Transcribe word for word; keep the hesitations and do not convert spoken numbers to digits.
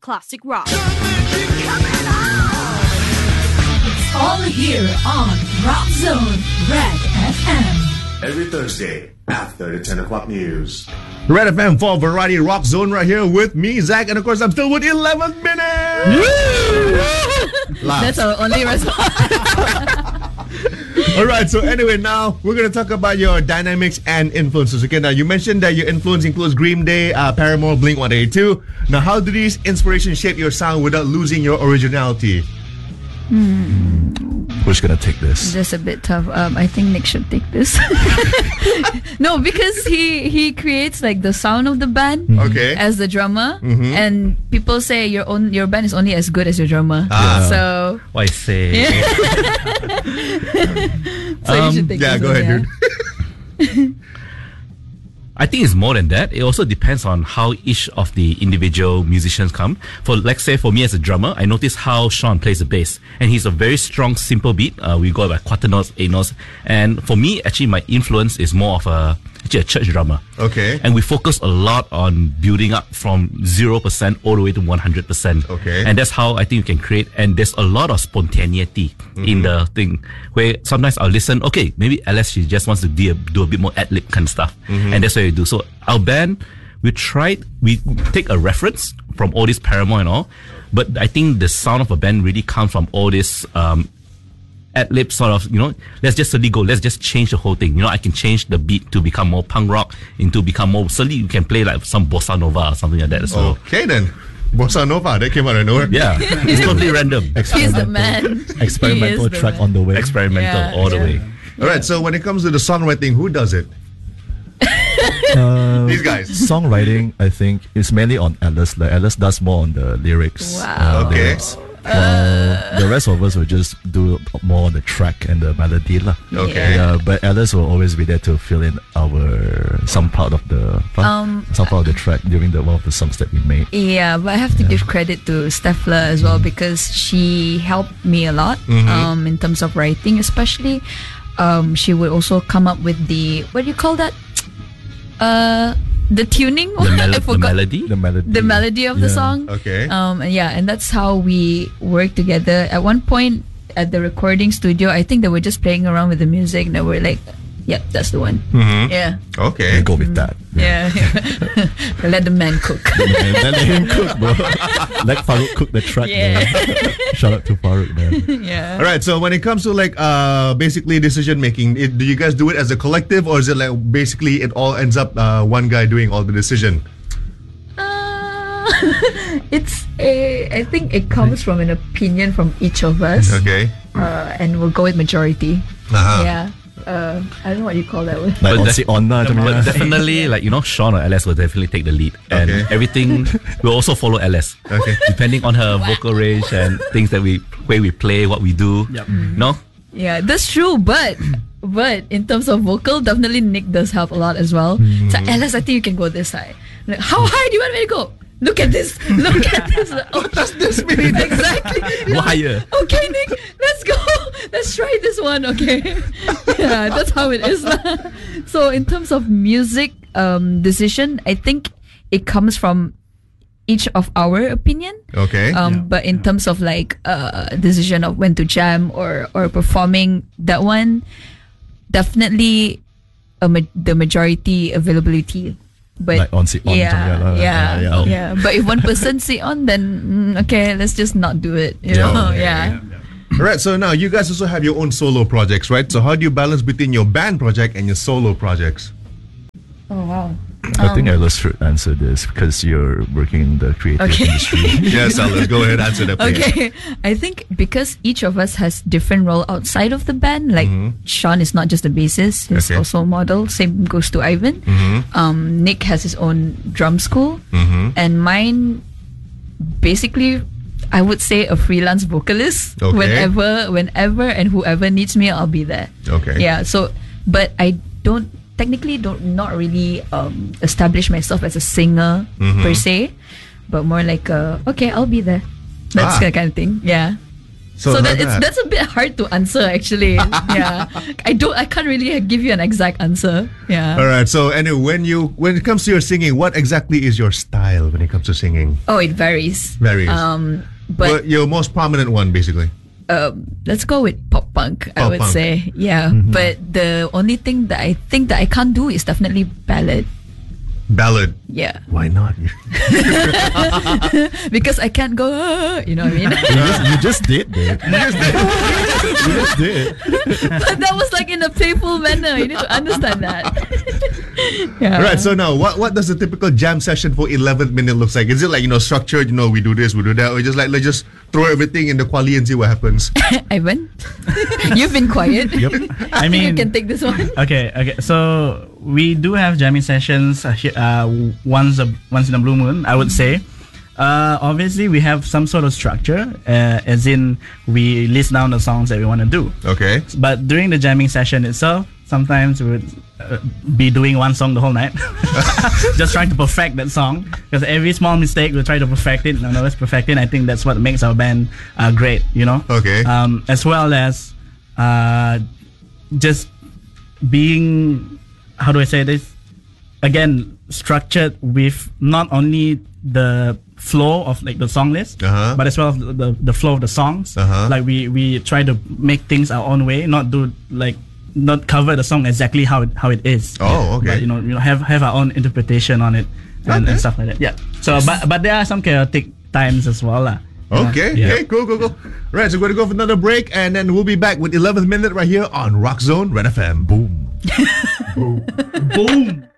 classic rock. It's all here on Rock Zone Red F M. Every Thursday after the ten o'clock news. Red F M for Variety Rock Zone right here with me, Zach, and of course I'm still with eleven minutes. That's our only response. Alright, so anyway, now we're going to talk about your dynamics and influences. Okay, now you mentioned that your influence includes Green Day, uh, Paramore, Blink one eighty-two. Now, how do these inspirations shape your sound without losing your originality? Hmm. Who's gonna take this? Just a bit tough. Um, I think Nick should take this. No, because he he creates like the sound of the band. Okay. As the drummer, Mhm. and people say your own your band is only as good as your drummer. Ah. So Why say? so you Um, should take yeah, this go one, ahead, dude. I think it's more than that. It also depends on how each of the individual musicians come. For, let's say, for me as a drummer, I notice how Sean plays the bass, and he's a very strong, simple beat. Uh, we go by quarter notes, eight notes, and for me, actually, my influence is more of a actually a church drummer. Okay. And we focus a lot on building up from zero percent all the way to one hundred percent. Okay. And that's how I think you can create. And there's a lot of spontaneity Mm-hmm. in the thing where sometimes I'll listen, okay, maybe Alice, she just wants to do a, do a bit more ad-lib kind of stuff. Mm-hmm. And that's what we do. So our band, we tried, we take a reference from all this Paramore and all, but I think the sound of a band really comes from all this um, ad-lib sort of, you know, let's just suddenly go, let's just change the whole thing. You know, I can change the beat to become more punk rock, into become more, suddenly you can play like some bossa nova or something like that as well. Okay then. Bossa Nova, that came out of nowhere. Yeah, it's totally random. He's the man. Experimental He is the track man. on the way. Experimental Yeah, all the yeah. way. Alright, so when it comes to the songwriting, who does it? Uh, These guys. Songwriting, I think, is mainly on Alice. Like Alice does more on the lyrics. Wow. uh, Okay. lyrics. While the rest of us will just do more on the track and the melody lah. Okay. Yeah, but Alice will always be there to fill in our some part of the Um, some part of the track during the one of the songs that we made. Yeah, but I have to give credit to Steffler as well because she helped me a lot um, in terms of writing, especially. Um, she would also come up with the what do you call that? Uh, the tuning. The, mel- I the forgot. melody? The melody. The melody of the Yeah. song. Okay. Um, and yeah, and that's how we work together. At one point at the recording studio, I think they were just playing around with the music. And they were like, "Yep, that's the one." Mhm. Yeah, Okay. We go with that. yeah. Let the man cook. And let him cook, bro. Let Farouk cook the track. Yeah. Man. Shout out to Farouk, man. Yeah. Alright, so when it comes to like uh basically decision making, it, do you guys do it as a collective or is it like basically it all ends up uh, one guy doing all the decision? Uh, it's a. I think it comes from an opinion from each of us. Okay. Uh, and we'll go with majority. Uh-huh. Yeah. Uh, I don't know what you call that word. Like But on def- si on lah, macam But mana. definitely, like, you know, Sean or Alice will definitely take the lead. And Okay. everything will also follow Alice. Okay. Depending on her vocal range and things that we, way we play, what we do. No? Yeah, that's true. But but in terms of vocal, definitely Nick does help a lot as well. So Alice, I think you can go this high. Like, how high do you want me to go? Look at this. Look at this. Oh, Does this mean? exactly. Go higher. Okay, Nick, let's go. Let's try this one. Okay. Yeah, that's how it is. So in terms of music um, decision, I think it comes from each of our opinion. Okay. Um, But in terms of like uh, decision of when to jam or or performing that one, definitely a ma- the majority availability. But Like on si on. yeah, macam lah. yeah, Ah, yeah, yeah. But if one person sit on, then mm, okay, let's just not do it. You Yeah. know, yeah. Alright, so now you guys also have your own solo projects, right? So how do you balance between your band project and your solo projects? Oh wow. I think Alice should answer this because you're working in the creative Okay. industry. Yes, Alice, go ahead, answer that please. Okay, I think because each of us has different role outside of the band. Like Sean is not just a bassist; he's Okay. also a model. Same goes to Ivan. Um, Nick has his own drum school, and mine, basically, I would say a freelance vocalist. Okay. Whenever, whenever, and whoever needs me, I'll be there. Okay. Yeah. So, but I don't technically don't not really um, establish myself as a singer per se, but more like a, okay, I'll be there. That's Ah. the kind of thing. Yeah. So, like that it's that. that's a bit hard to answer actually. Yeah, I don't. I can't really give you an exact answer. Yeah. All right. So anyway, when you when it comes to your singing, what exactly is your style when it comes to singing? Oh, it varies. Varies. Um, Well, but your most prominent one, basically. um, let's go with pop punk. I Pop would punk. say, yeah. But the only thing that I think that I can't do is definitely ballad. Ballad. Yeah, Why not? because I can't go. "Ah," you know what I mean? You just, you just did, babe. You just did. You just did. But that was like in a playful manner. You need to understand that. Yeah. All right. So now, what what does a typical jam session for eleven minute looks like? Is it like, you know, structured? You know, we do this, we do that, or just like let's just throw everything in the quali and see what happens? Ivan, you've been quiet. Yep. I I think you mean, can take this one. okay, okay. So we do have jamming sessions uh, he- uh, once a once in a blue moon, I would say. Uh, obviously, we have some sort of structure, uh, as in we list down the songs that we want to do. Okay. But during the jamming session itself, sometimes we would uh, be doing one song the whole night, just trying to perfect that song. Because every small mistake, we try to perfect it. And always perfect it. I think that's what makes our band uh, great. You know. Okay. Um, as well as uh, just being, how do I say this? Again, structured with not only the flow of like the song list, Uh-huh. but as well as the, the, the flow of the songs. Uh-huh. Like we, we try to make things our own way, not do like not cover the song exactly how it how it is. Oh, okay. But you know, you know, have have our own interpretation on it and, Okay. and stuff like that. Yeah. So, but but there are some chaotic times as well, lah. Okay, Yeah. okay, cool, cool, cool. Right, so we're gonna go for another break, and then we'll be back with eleventh minute right here on Rock Zone Red F M. Boom. Boom.